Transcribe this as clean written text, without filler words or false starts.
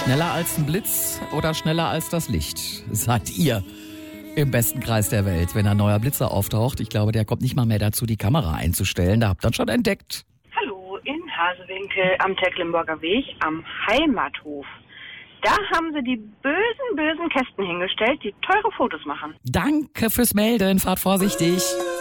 Schneller als ein Blitz oder schneller als das Licht? Seid ihr im besten Kreis der Welt, wenn ein neuer Blitzer auftaucht? Ich glaube, der kommt nicht mal mehr dazu, die Kamera einzustellen. Da habt ihr schon entdeckt. Hallo, in Hasewinkel am Tecklenburger Weg am Heimathof. Da haben sie die bösen Kästen hingestellt, die teure Fotos machen. Danke fürs Melden. Fahrt vorsichtig.